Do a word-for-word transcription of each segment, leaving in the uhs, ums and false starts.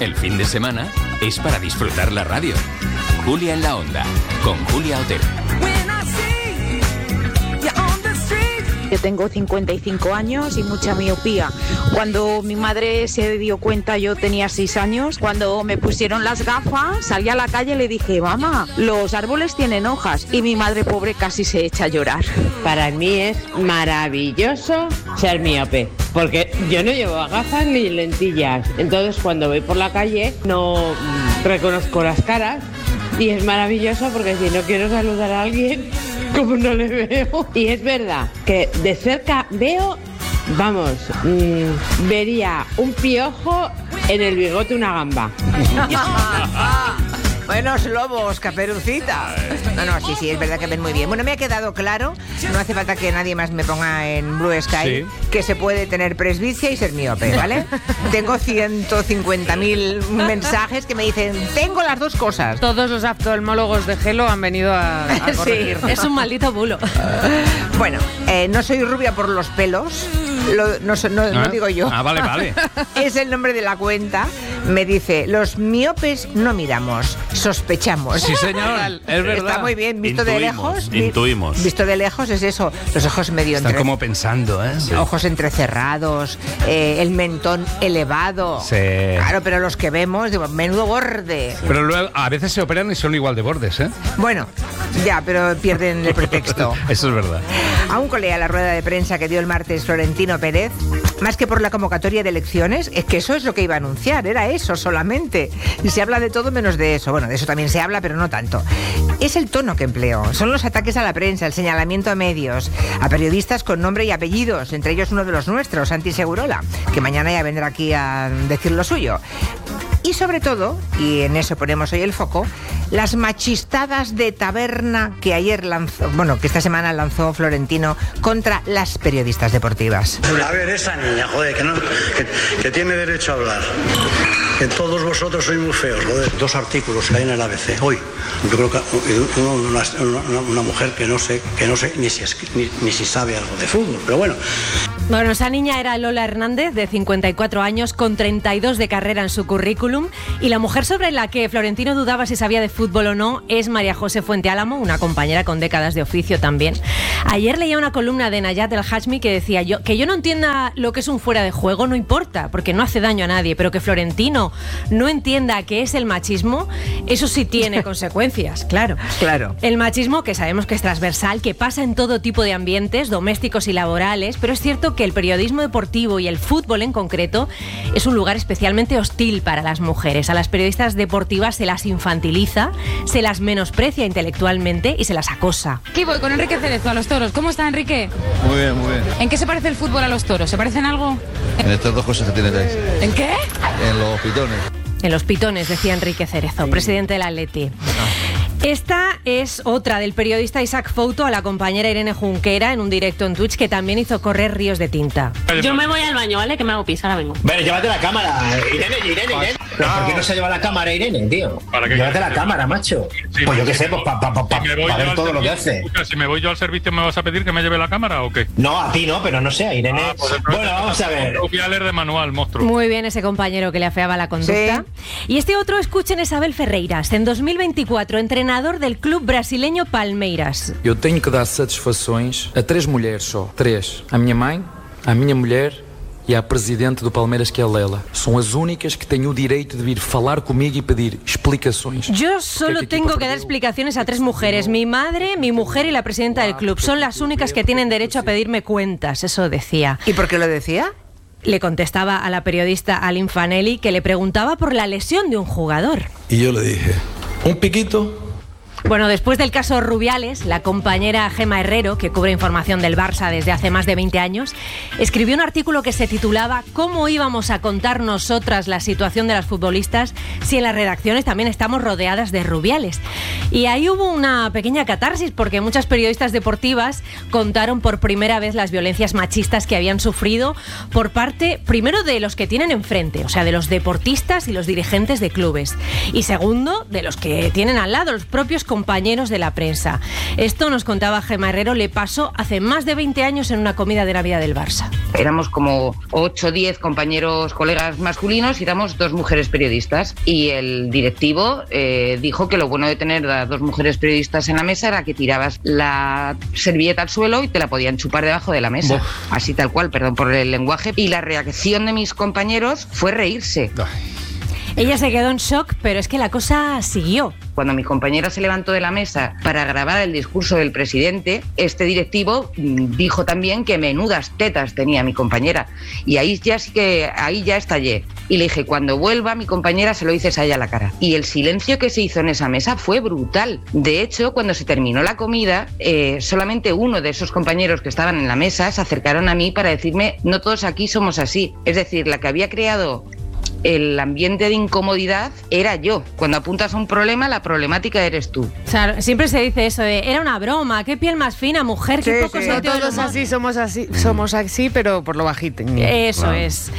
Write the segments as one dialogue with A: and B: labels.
A: El fin de semana es para disfrutar la radio. Julia en la Onda, con Julia Otero.
B: Yo tengo cincuenta y cinco años y mucha miopía. Cuando mi madre se dio cuenta, yo tenía seis años. Cuando me pusieron las gafas, salí a la calle y le dije, mamá, los árboles tienen hojas. Y mi madre pobre casi se echa a llorar.
C: Para mí es maravilloso ser miope, porque yo no llevo gafas ni lentillas. Entonces cuando voy por la calle no mmm, reconozco las caras. Y es maravilloso porque si no quiero saludar a alguien, como no le veo. Y es verdad que de cerca veo, vamos, mmm, vería un piojo en el bigote, una gamba.
D: Buenos lobos, Caperucita. No, no, sí, sí, es verdad que ven muy bien. Bueno, me ha quedado claro, no hace falta que nadie más me ponga en Blue Sky, sí, que se puede tener presbicia y ser miope, ¿vale? Tengo ciento cincuenta mil mensajes que me dicen, tengo las dos cosas.
E: Todos los oftalmólogos de Gelo han venido a, a corregir.
F: Sí, es un maldito bulo.
D: Bueno, eh, no soy rubia por los pelos, lo, no, no, ¿Ah? no digo yo.
G: Ah, vale, vale.
D: Es el nombre de la cuenta. Me dice, los miopes no miramos, sospechamos.
G: Sí, señor, es verdad.
D: Está muy bien, visto
H: intuimos,
D: de lejos.
H: Intuimos.
D: Visto de lejos es eso, los ojos medio
G: Están
D: entre...
G: como pensando, ¿eh? Sí.
D: Ojos entrecerrados, eh, el mentón elevado.
G: Sí.
D: Claro, pero los que vemos, digo, menudo borde.
G: Pero luego a veces se operan y son igual de bordes, ¿eh?
D: Bueno, ya, pero pierden el pretexto.
G: Eso es verdad.
D: Aún colea la rueda de prensa que dio el martes Florentino Pérez, más que por la convocatoria de elecciones, es que eso es lo que iba a anunciar, era eso solamente. Y se habla de todo menos de eso. Bueno, de eso también se habla, pero no tanto. Es el tono que empleó, son los ataques a la prensa, el señalamiento a medios, a periodistas con nombre y apellidos, entre ellos uno de los nuestros, Santi Segurola, que mañana ya vendrá aquí a decir lo suyo. Y sobre todo, y en eso ponemos hoy el foco, las machistadas de taberna que ayer lanzó, bueno, que esta semana lanzó Florentino contra las periodistas deportivas.
I: A ver, esa niña, joder, que, no, que, que tiene derecho a hablar. Que todos vosotros sois muy feos, joder. Dos artículos que hay en el A B C hoy. Yo creo que una, una, una mujer que no sé, que no sé ni si, ni, ni si sabe algo de fútbol, pero bueno.
F: Bueno, esa niña era Lola Hernández, de cincuenta y cuatro años, con treinta y dos de carrera en su currículum. Y la mujer sobre la que Florentino dudaba si sabía de fútbol o no es María José Fuenteálamo, una compañera con décadas de oficio también. Ayer leía una columna de Nayat El Hashmi que decía yo, que yo no entienda lo que es un fuera de juego, no importa, porque no hace daño a nadie, pero que Florentino no entienda qué es el machismo, eso sí tiene consecuencias, claro.
D: Claro.
F: El machismo, que sabemos que es transversal, que pasa en todo tipo de ambientes, domésticos y laborales, pero es cierto que el periodismo deportivo y el fútbol en concreto es un lugar especialmente hostil para las mujeres. A las periodistas deportivas se las infantiliza, se las menosprecia intelectualmente y se las acosa.
E: Aquí voy con Enrique Cerezo a los toros. ¿Cómo está, Enrique?
J: Muy bien, muy bien.
E: ¿En qué se parece el fútbol a los toros? ¿Se parecen algo?
J: En estas dos cosas que tienes ahí.
E: ¿En qué?
J: En los pitones.
F: En los pitones, decía Enrique Cerezo, presidente del Atleti. Esta es otra del periodista Isaac Fouto a la compañera Irene Junquera en un directo en Twitch que también hizo correr ríos de tinta.
K: Yo me voy al baño, ¿vale? Que me hago pis, ahora vengo.
L: Bueno, llévate la cámara, Irene, Irene, Irene. No. ¿Por qué no se lleva la cámara, Irene, tío? ¿Para qué? Llévate la cámara, macho. Sí, pues yo qué sé, pues para pa, pa, pa, si pa ver todo servicio, lo que hace.
H: Escucha, si me voy yo al servicio, ¿me vas a pedir que me lleve la cámara o qué?
L: No, a ti no, pero no sé, a Irene. Ah, pues bueno, vamos a ver.
H: Voy a leer de manual, monstruo.
F: Muy bien ese compañero que le afeaba la conducta. Sí. Y este otro, escuchen, Isabel Ferreiras, en dos mil veinticuatro, entrenador del club brasileño Palmeiras.
M: Eu tenho que dar satisfações a três mulheres só. Três. A minha mãe, a minha mulher e a presidente do Palmeiras, que é a Lela. São as únicas que têm o direito de vir falar comigo e pedir explicações.
F: Yo solo tengo que dar explicaciones a tres mujeres. Mi madre, mi mujer y la presidenta del club. Son las únicas que tienen derecho a pedirme cuentas, eso decía.
D: ¿Y por qué lo decía?
F: Le contestaba a la periodista Aline Fanelli, que le preguntaba por la lesión de un jugador.
J: Y yo le dije, un piquito.
F: Bueno, después del caso Rubiales, la compañera Gemma Herrero, que cubre información del Barça desde hace más de veinte años, escribió un artículo que se titulaba ¿Cómo íbamos a contar nosotras la situación de las futbolistas si en las redacciones también estamos rodeadas de Rubiales? Y ahí hubo una pequeña catarsis porque muchas periodistas deportivas contaron por primera vez las violencias machistas que habían sufrido por parte, primero, de los que tienen enfrente, o sea, de los deportistas y los dirigentes de clubes, y segundo, de los que tienen al lado, los propios compañeros de la prensa. Esto, nos contaba Gemma Herrero, le pasó hace más de veinte años en una comida de Navidad del Barça.
N: Éramos como ocho o diez compañeros, colegas masculinos y éramos dos mujeres periodistas. Y el directivo eh, dijo que lo bueno de tener a dos mujeres periodistas en la mesa era que tirabas la servilleta al suelo y te la podían chupar debajo de la mesa. Uf. Así tal cual, perdón por el lenguaje. Y la reacción de mis compañeros fue reírse.
F: Ay. Ella se quedó en shock, pero es que la cosa siguió.
N: Cuando mi compañera se levantó de la mesa para grabar el discurso del presidente, este directivo dijo también que menudas tetas tenía mi compañera. Y ahí ya sí que ahí ya estallé. Y le dije, cuando vuelva mi compañera se lo dices a ella a la cara. Y el silencio que se hizo en esa mesa fue brutal. De hecho, cuando se terminó la comida, eh, solamente uno de esos compañeros que estaban en la mesa se acercaron a mí para decirme, no todos aquí somos así. Es decir, la que había creado el ambiente de incomodidad era yo. Cuando apuntas a un problema, la problemática eres tú.
F: O sea, siempre se dice eso de, era una broma, qué piel más fina, mujer, qué
E: sí,
F: poco
E: sí.
F: sentido
E: No todos
F: del humor.
E: así somos así, somos así, pero por lo bajito.
F: Eso
E: Wow.
F: es.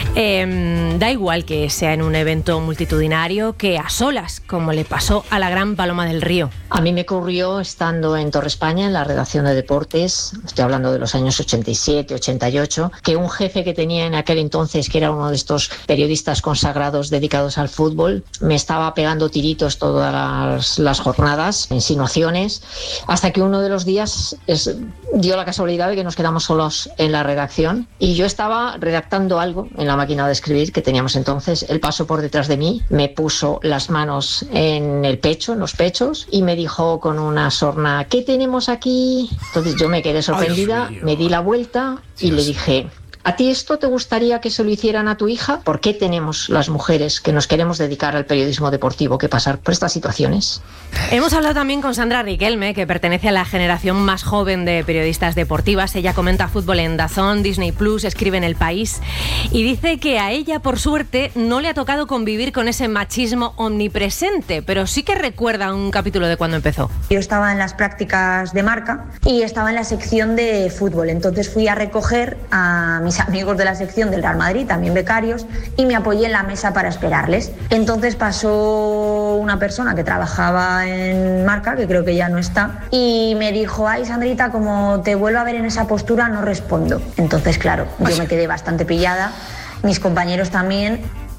F: Eh, da igual que sea en un evento multitudinario que a solas, como le pasó a la gran Paloma del Río.
O: A mí me ocurrió estando en Torre España, en la redacción de deportes, estoy hablando de los años ochenta y siete, ochenta y ocho, que un jefe que tenía en aquel entonces, que era uno de estos periodistas consagrados dedicados al fútbol, me estaba pegando tiritos todas las, las jornadas, insinuaciones, hasta que uno de los días es, dio la casualidad de que nos quedamos solos en la redacción y yo estaba redactando algo en la máquina de escribir que teníamos entonces. Él pasó por detrás de mí, me puso las manos en el pecho, en los pechos, y me dijo con una sorna, ¿qué tenemos aquí? Entonces yo me quedé sorprendida, Ay, me di la vuelta y Dios. le dije, ¿a ti esto te gustaría que se lo hicieran a tu hija? ¿Por qué tenemos las mujeres que nos queremos dedicar al periodismo deportivo que pasar por estas situaciones?
F: Hemos hablado también con Sandra Riquelme, que pertenece a la generación más joven de periodistas deportivas. Ella comenta fútbol en DAZN, Disney Plus, escribe en El País y dice que a ella, por suerte, no le ha tocado convivir con ese machismo omnipresente, pero sí que recuerda un capítulo de cuando empezó.
P: Yo estaba en las prácticas de Marca y estaba en la sección de fútbol, entonces fui a recoger a mis amigos de la sección del Real Madrid, también becarios, y me apoyé en la mesa para esperarles. Entonces pasó una persona que trabajaba en Marca, que creo que ya no está, y me dijo, ay Sandrita, como te vuelvo a ver en esa postura no respondo. Entonces claro, yo me quedé bastante pillada, mis compañeros también.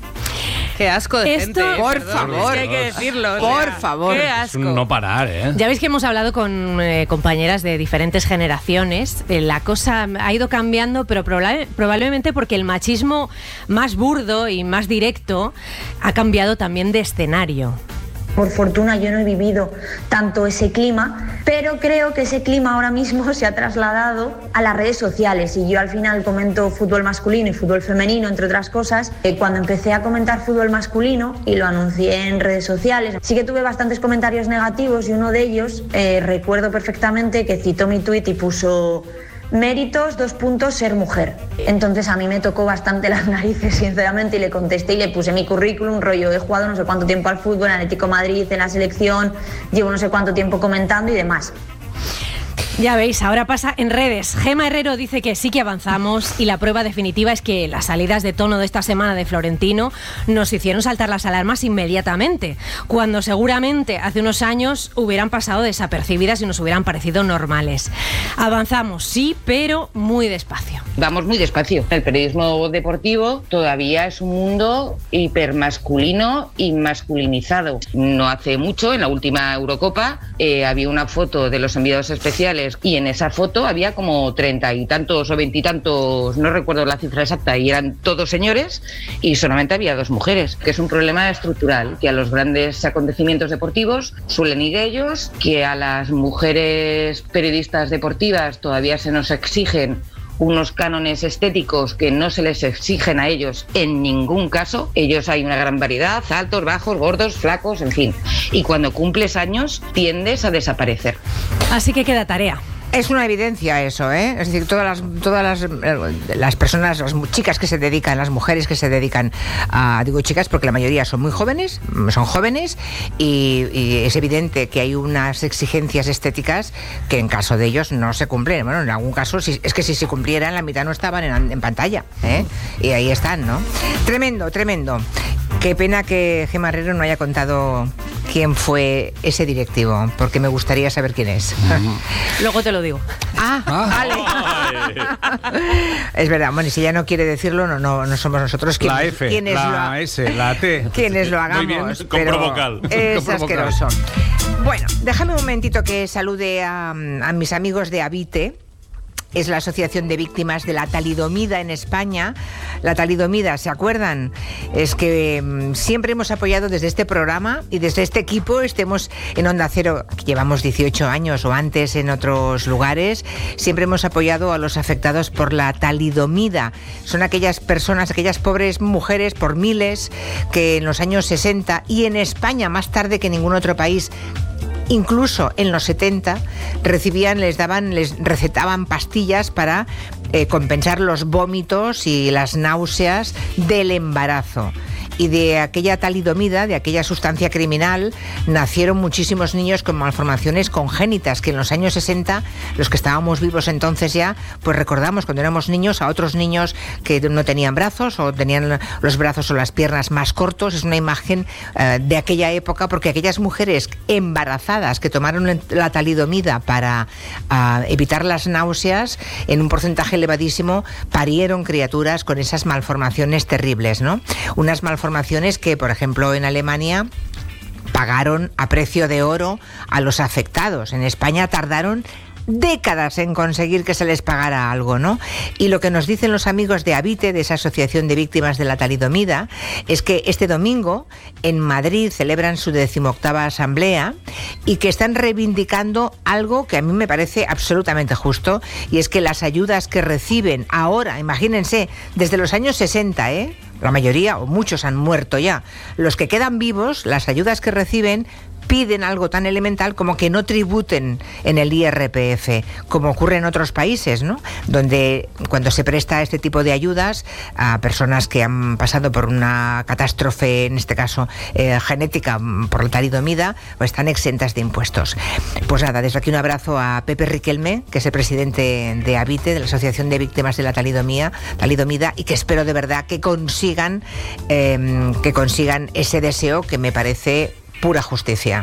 E: Qué asco de
F: Esto,
E: gente.
F: por
E: Perdón,
F: favor.
E: es que hay que decirlo.
F: Por
E: o sea,
F: favor.
E: Qué
F: Es
E: asco.
G: un no parar, ¿eh?
F: Ya veis que hemos hablado con eh, compañeras de diferentes generaciones. Eh, la cosa ha ido cambiando, pero proba- probablemente porque el machismo más burdo y más directo ha cambiado también de escenario.
P: Por fortuna yo no he vivido tanto ese clima, pero creo que ese clima ahora mismo se ha trasladado a las redes sociales y yo al final comento fútbol masculino y fútbol femenino, entre otras cosas. Eh, cuando empecé a comentar fútbol masculino y lo anuncié en redes sociales, sí que tuve bastantes comentarios negativos y uno de ellos, eh, recuerdo perfectamente que citó mi tuit y puso... méritos, dos puntos, ser mujer. Entonces a mí me tocó bastante las narices, sinceramente, y le contesté y le puse mi currículum, rollo, he jugado no sé cuánto tiempo al fútbol, en Atlético de Madrid, en la selección, llevo no sé cuánto tiempo comentando y demás.
F: Ya veis, ahora pasa en redes. Gemma Herrero dice que sí que avanzamos y la prueba definitiva es que las salidas de tono de esta semana de Florentino nos hicieron saltar las alarmas inmediatamente, cuando seguramente hace unos años hubieran pasado desapercibidas y nos hubieran parecido normales. Avanzamos, sí, pero muy despacio.
N: Vamos muy despacio. El periodismo deportivo todavía es un mundo hipermasculino y masculinizado. No hace mucho, en la última Eurocopa, eh, había una foto de los enviados especiales y en esa foto había como treinta y tantos o veintitantos, no recuerdo la cifra exacta, y eran todos señores y solamente había dos mujeres, que es un problema estructural, que a los grandes acontecimientos deportivos suelen ir ellos, que a las mujeres periodistas deportivas todavía se nos exigen unos cánones estéticos que no se les exigen a ellos en ningún caso. Ellos hay una gran variedad, altos, bajos, gordos, flacos, en fin. Y cuando cumples años tiendes a desaparecer.
F: Así que queda tarea.
D: Es una evidencia eso, ¿eh? Es decir, todas las todas las, las personas, las chicas que se dedican, las mujeres que se dedican a, digo chicas porque la mayoría son muy jóvenes, son jóvenes y, y es evidente que hay unas exigencias estéticas que en caso de ellos no se cumplen. Bueno, en algún caso si, es que si se cumplieran la mitad no estaban en, en pantalla, ¿eh? Y ahí están, ¿no? Tremendo, tremendo. Qué pena que Gemma Herrero no haya contado quién fue ese directivo, porque me gustaría saber quién es.
F: Luego te lo digo.
D: Ah, vale. Es verdad, bueno, y si ella no quiere decirlo, no, no, no somos nosotros quienes,
G: La F,
D: quienes
G: la
D: lo,
G: S, la T.
D: quienes lo hagamos.
G: Muy bien,
D: pero
H: compro vocal.
D: es
G: Compro vocal.
D: asqueroso. Bueno, déjame un momentito que salude a, a mis amigos de Habite. Es la Asociación de Víctimas de la Talidomida en España. La talidomida, ¿se acuerdan? Es que mmm, siempre hemos apoyado desde este programa y desde este equipo, estemos en Onda Cero, que llevamos dieciocho años o antes en otros lugares, siempre hemos apoyado a los afectados por la talidomida. Son aquellas personas, aquellas pobres mujeres por miles que en los años sesenta y en España más tarde que en ningún otro país, incluso en los setenta, recibían, les daban, les recetaban pastillas para eh, compensar los vómitos y las náuseas del embarazo. Y de aquella talidomida, de aquella sustancia criminal, nacieron muchísimos niños con malformaciones congénitas, que en los años sesenta, los que estábamos vivos entonces ya, pues recordamos cuando éramos niños a otros niños que no tenían brazos o tenían los brazos o las piernas más cortos. Es una imagen uh, de aquella época, porque aquellas mujeres embarazadas que tomaron la talidomida para uh, evitar las náuseas, en un porcentaje elevadísimo, parieron criaturas con esas malformaciones terribles, ¿no? Unas malformaciones que, por ejemplo, en Alemania pagaron a precio de oro a los afectados. En España tardaron décadas en conseguir que se les pagara algo, ¿no? Y lo que nos dicen los amigos de Habite, de esa Asociación de Víctimas de la Talidomida, es que este domingo en Madrid celebran su decimoctava asamblea y que están reivindicando algo que a mí me parece absolutamente justo, y es que las ayudas que reciben ahora, imagínense, desde los años sesenta, ¿eh? La mayoría o muchos han muerto ya. Los que quedan vivos, las ayudas que reciben, piden algo tan elemental como que no tributen en el I R P F, como ocurre en otros países, ¿no? Donde cuando se presta este tipo de ayudas a personas que han pasado por una catástrofe, en este caso eh, genética, por la talidomida, pues están exentas de impuestos. Pues nada, desde aquí un abrazo a Pepe Riquelme, que es el presidente de Habite, de la Asociación de Víctimas de la Talidomía, Talidomida, y que espero de verdad que consigan, eh, que consigan ese deseo que me parece pura justicia.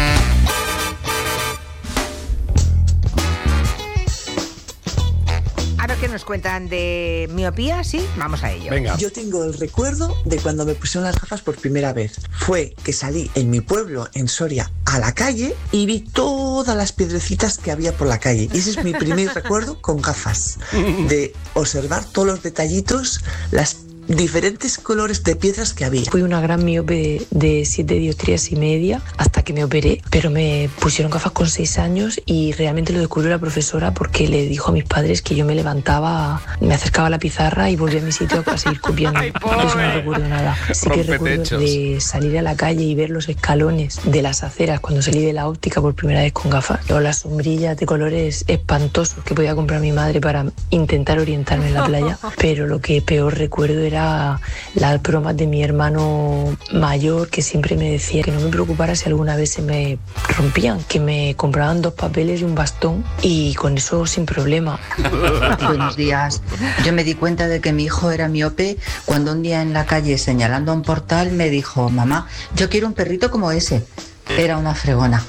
D: A ver qué nos cuentan de miopía, ¿sí? Vamos a ello.
G: Venga.
Q: Yo tengo el recuerdo de cuando me pusieron las gafas por primera vez. Fue que salí en mi pueblo, en Soria, a la calle y vi todas las piedrecitas que había por la calle. Y ese es mi primer recuerdo con gafas, de observar todos los detallitos, las diferentes colores de piedras que había.
R: Fui una gran miope de siete dioptrías y media hasta que me operé, pero me pusieron gafas con seis años y realmente lo descubrió la profesora porque le dijo a mis padres que yo me levantaba, me acercaba a la pizarra y volvía a mi sitio para seguir copiando. Ay, por eso no recuerdo nada. Sí que recuerdo de salir a la calle y ver los escalones de las aceras cuando salí de la óptica por primera vez con gafas, o las sombrillas de colores espantosos que podía comprar mi madre para intentar orientarme en la playa, pero lo que peor recuerdo era las bromas de mi hermano mayor, que siempre me decía que no me preocupara si alguna vez se me rompían, que me compraban dos papeles y un bastón y con eso sin problema.
S: Buenos días. Yo me di cuenta de que mi hijo era miope cuando un día en la calle, señalando a un portal, me dijo: mamá, yo quiero un perrito como ese. Era una fregona.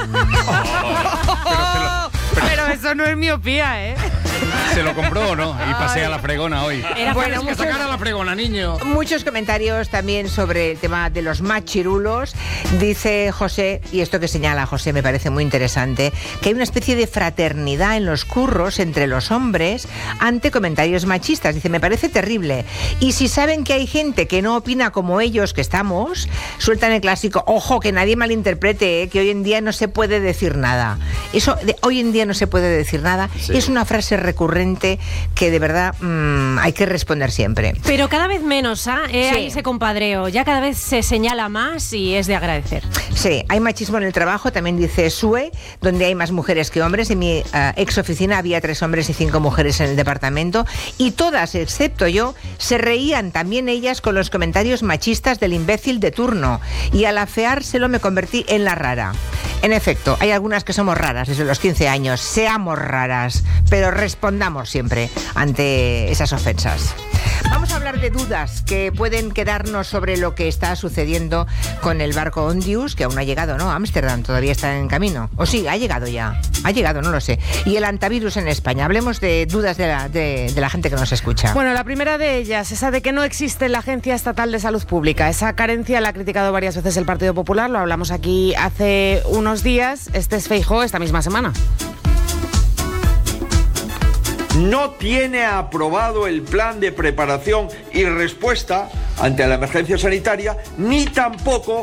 E: Pero eso no es miopía, ¿eh?
G: ¿Se lo compró o no? Y pasé a la fregona hoy.
D: Era bueno,
G: que
D: muchos,
G: sacar a la fregona, niño.
D: Muchos comentarios también sobre el tema de los machirulos. Dice José, y esto que señala José me parece muy interesante, que hay una especie de fraternidad en los curros entre los hombres ante comentarios machistas. Dice, me parece terrible. Y si saben que hay gente que no opina como ellos que estamos, sueltan el clásico, ojo, que nadie malinterprete, ¿eh? Que hoy en día no se puede decir nada. Eso de hoy en día no se puede decir nada, sí. Es una frase recurrente que de verdad mmm, hay que responder siempre.
F: Pero cada vez menos, ¿ah? ¿eh?
D: Sí.
F: Hay ese compadreo, ya cada vez se señala más y es de agradecer.
D: Sí, hay machismo en el trabajo, también dice Sue, donde hay más mujeres que hombres. En mi uh, ex oficina había tres hombres y cinco mujeres en el departamento y todas, excepto yo, se reían también ellas con los comentarios machistas del imbécil de turno y al afeárselo me convertí en la rara. En efecto, hay algunas que somos raras desde los quince años. Seamos raras, pero respondamos siempre ante esas ofensas. Vamos a hablar de dudas que pueden quedarnos sobre lo que está sucediendo con el barco Ondius, que aún no ha llegado, ¿no? A Ámsterdam, todavía está en camino. O sí, ha llegado ya. Ha llegado, no lo sé. Y el antivirus en España. Hablemos de dudas de la, de, de la gente que nos escucha.
E: Bueno, la primera de ellas, esa de que no existe la Agencia Estatal de Salud Pública. Esa carencia la ha criticado varias veces el Partido Popular. Lo hablamos aquí hace unos días. Este es Feijóo esta misma semana.
T: No tiene aprobado el plan de preparación y respuesta ante la emergencia sanitaria, ni tampoco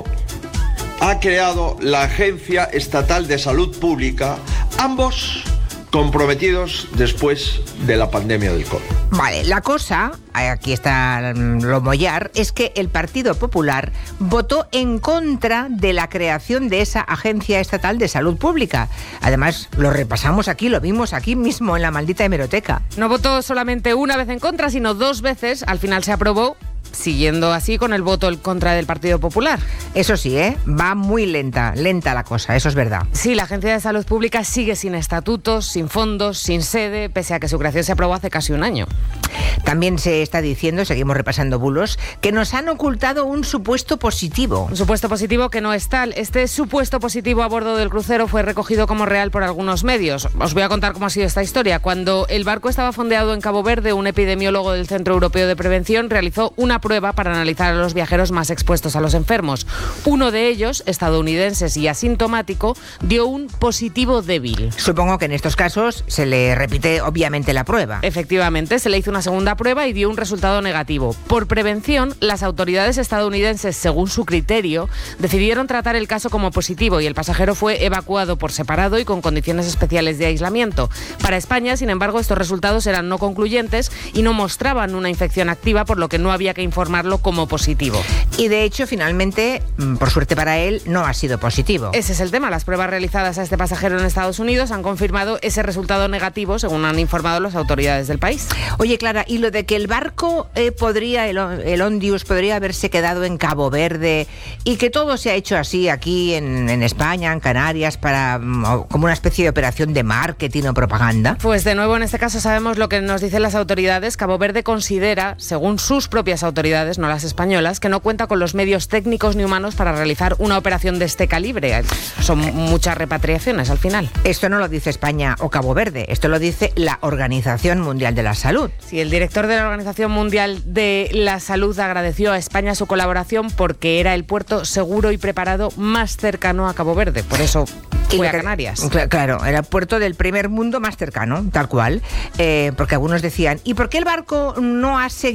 T: ha creado la Agencia Estatal de Salud Pública, ambos comprometidos después de la pandemia del COVID.
D: Vale, la cosa, aquí está lo mollar, es que el Partido Popular votó en contra de la creación de esa Agencia Estatal de Salud Pública. Además, lo repasamos aquí, lo vimos aquí mismo en la maldita hemeroteca.
E: No votó solamente una vez en contra, sino dos veces. Al final se aprobó, siguiendo así con el voto en contra del Partido Popular.
D: Eso sí, ¿eh? Va muy lenta, lenta la cosa, eso es verdad.
E: Sí, la Agencia de Salud Pública sigue sin estatutos, sin fondos, sin sede, pese a que su creación se aprobó hace casi un año.
D: También se está diciendo, seguimos repasando bulos, que nos han ocultado un supuesto positivo.
E: Un supuesto positivo que no es tal. Este supuesto positivo a bordo del crucero fue recogido como real por algunos medios. Os voy a contar cómo ha sido esta historia. Cuando el barco estaba fondeado en Cabo Verde, un epidemiólogo del Centro Europeo de Prevención realizó una prueba para analizar a los viajeros más expuestos a los enfermos. Uno de ellos, estadounidenses y asintomático, dio un positivo débil.
D: Supongo que en estos casos se le repite obviamente la prueba.
E: Efectivamente, se le hizo una segunda prueba y dio un resultado negativo. Por prevención, las autoridades estadounidenses, según su criterio, decidieron tratar el caso como positivo y el pasajero fue evacuado por separado y con condiciones especiales de aislamiento. Para España, sin embargo, estos resultados eran no concluyentes y no mostraban una infección activa, por lo que no había que informarlo como positivo.
D: Y de hecho, finalmente, por suerte para él, no ha sido positivo.
E: Ese es el tema. Las pruebas realizadas a este pasajero en Estados Unidos han confirmado ese resultado negativo, según han informado las autoridades del país.
D: Oye, Clara, y lo de que el barco eh, podría, el, el Ondius, podría haberse quedado en Cabo Verde y que todo se ha hecho así aquí en, en España, en Canarias, para como una especie de operación de marketing o propaganda.
E: Pues de nuevo, en este caso sabemos lo que nos dicen las autoridades. Cabo Verde considera, según sus propias autoridades, no las españolas, que no cuenta con los medios técnicos ni humanos para realizar una operación de este calibre. Son muchas repatriaciones al final.
D: Esto no lo dice España o Cabo Verde, esto lo dice la Organización Mundial de la Salud.
E: Sí, el director de la Organización Mundial de la Salud agradeció a España su colaboración porque era el puerto seguro y preparado más cercano a Cabo Verde. Por eso fue a Canarias.
D: Claro, era el puerto del primer mundo más cercano, tal cual. Eh, porque algunos decían, ¿y por qué el barco no ha seguido